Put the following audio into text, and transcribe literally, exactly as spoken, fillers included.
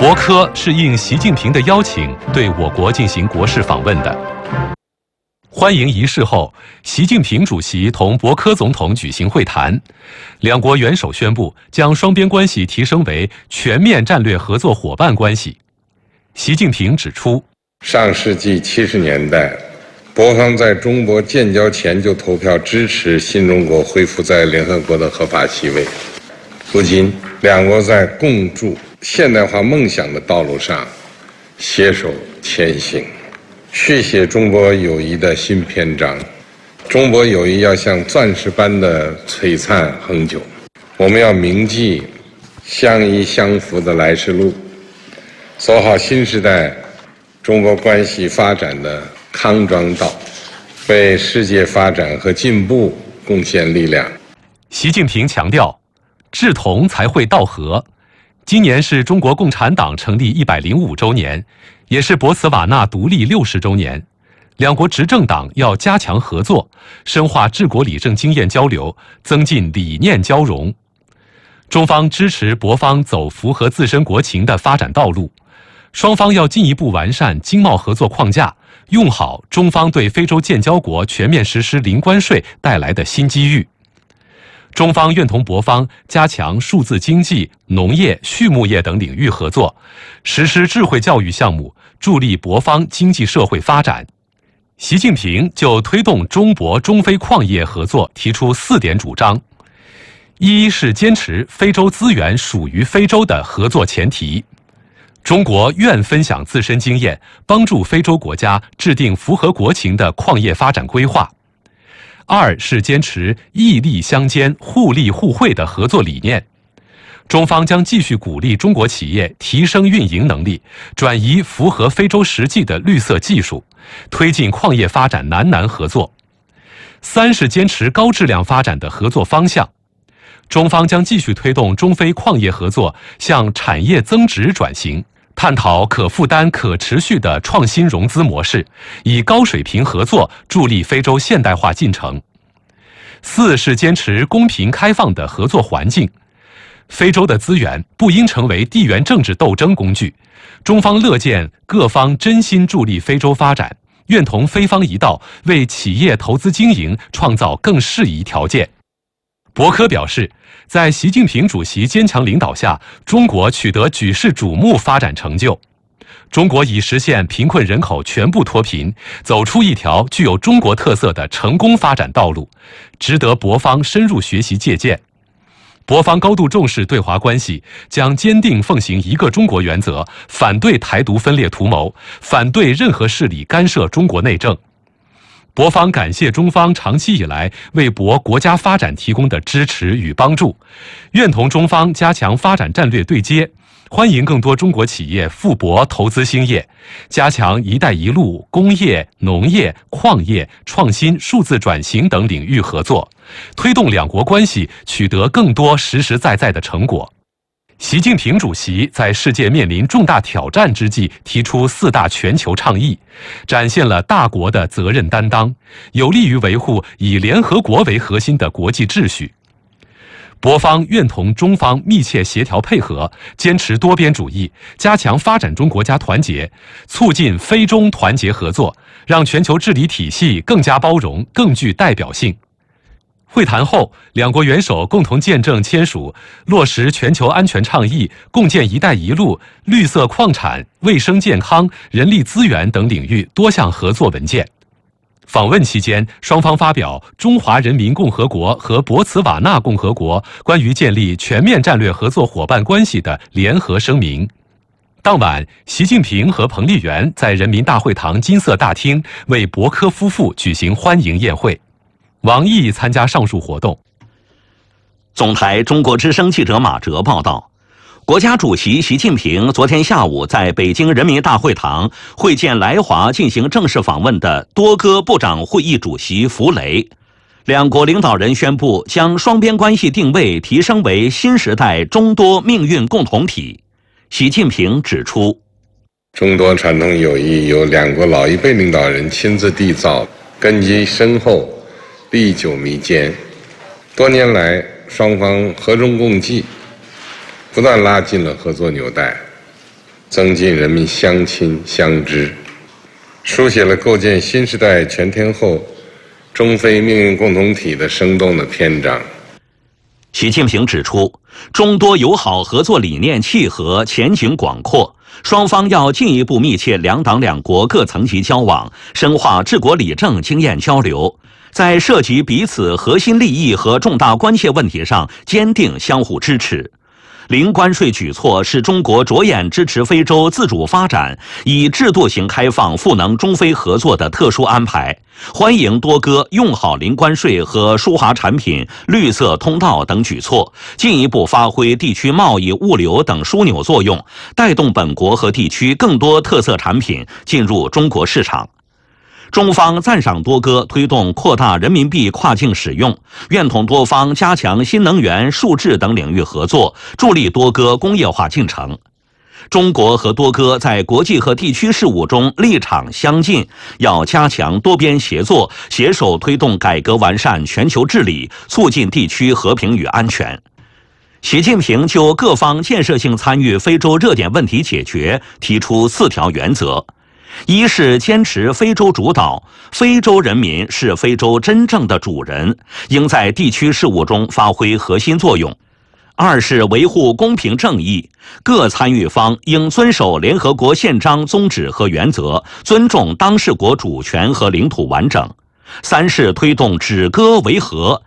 博科是应习近平的邀请对我国进行国事访问的。欢迎仪式后，习近平主席同博科总统举行会谈，两国元首宣布将双边关系提升为全面战略合作伙伴关系。习近平指出， 上世纪七十年代，博方在中博建交前就投票支持新中国恢复在联合国的合法席位。如今，两国在共筑现代化梦想的道路上携手前行，续写中国友谊的新篇章。中国友谊要像钻石般的璀璨恒久，我们要铭记相依相扶的来时路，走好新时代中国关系发展的康庄道，为世界发展和进步贡献力量。 习近平强调，志同才会道合。今年是中国共产党成立一百零五周年，也是博茨瓦纳独立六十周年。两国执政党要加强合作，深化治国理政经验交流，增进理念交融。中方支持博方走符合自身国情的发展道路，双方要进一步完善经贸合作框架，用好中方对非洲建交国全面实施零关税带来的新机遇。中方愿同博方加强数字经济、农业、畜牧业等领域合作，实施智慧教育项目，助力博方经济社会发展。习近平就推动中博中非矿业合作提出四点主张：一是坚持非洲资源属于非洲的合作前提，中国愿分享自身经验，帮助非洲国家制定符合国情的矿业发展规划。二是坚持义利相兼、互利互惠的合作理念，中方将继续鼓励中国企业提升运营能力，转移符合非洲实际的绿色技术，推进矿业发展南南合作。三是坚持高质量发展的合作方向，中方将继续推动中非矿业合作向产业增值转型，探讨可负担、可持续的创新融资模式，以高水平合作助力非洲现代化进程。四是坚持公平开放的合作环境，非洲的资源不应成为地缘政治斗争工具，中方乐见各方真心助力非洲发展，愿同非方一道，为企业投资经营创造更适宜条件。博科表示，在习近平主席坚强领导下，中国取得举世瞩目发展成就。中国已实现贫困人口全部脱贫，走出一条具有中国特色的成功发展道路，值得博方深入学习借鉴。博方高度重视对华关系，将坚定奉行一个中国原则，反对台独分裂图谋，反对任何势力干涉中国内政。博方感谢中方长期以来为博国家发展提供的支持与帮助，愿同中方加强发展战略对接，欢迎更多中国企业赴博投资兴业，加强“一带一路”工业、农业、矿业、创新、数字转型等领域合作，推动两国关系取得更多实实在在的成果。习近平主席在世界面临重大挑战之际提出四大全球倡议，展现了大国的责任担当，有利于维护以联合国为核心的国际秩序。博方愿同中方密切协调配合，坚持多边主义，加强发展中国家团结，促进非中团结合作，让全球治理体系更加包容、更具代表性。会谈后，两国元首共同见证签署落实全球安全倡议、共建“一带一路”、绿色矿产、卫生健康、人力资源等领域多项合作文件。访问期间，双方发表《中华人民共和国和博茨瓦纳共和国关于建立全面战略合作伙伴关系的联合声明》。当晚，习近平和彭丽媛在人民大会堂金色大厅为博科夫妇举行欢迎宴会。王毅参加上述活动。 总台中国之声记者马哲报道，国家主席习近平昨天下午在北京人民大会堂会见来华进行正式访问的多哥部长会议主席弗雷。两国领导人宣布将双边关系定位提升为新时代中多命运共同体。习近平指出， 中多传统友谊由两国老一辈领导人亲自缔造，根基深厚，历久弥坚。多年来，双方和衷共济，不断拉近了合作纽带。 增进人民相亲相知，书写了构建新时代全天候中非命运共同体的生动的篇章。 习近平指出，中多友好合作理念契合，前景广阔，双方要进一步密切两党两国各层级交往，深化治国理政经验交流，在涉及彼此核心利益和重大关切问题上坚定相互支持。零关税举措是中国着眼支持非洲自主发展、以制度型开放赋能中非合作的特殊安排，欢迎多哥用好零关税和输华产品绿色通道等举措，进一步发挥地区贸易、物流等枢纽作用，带动本国和地区更多特色产品进入中国市场。中方赞赏多哥推动扩大人民币跨境使用，愿同多方加强新能源、数智等领域合作，助力多哥工业化进程。中国和多哥在国际和地区事务中立场相近，要加强多边协作，携手推动改革完善全球治理，促进地区和平与安全。习近平就各方建设性参与非洲热点问题解决提出四条原则。一是坚持非洲主导，非洲人民是非洲真正的主人，应在地区事务中发挥核心作用。二是维护公平正义，各参与方应遵守联合国宪章宗旨和原则，尊重当事国主权和领土完整。三是推动止戈为和，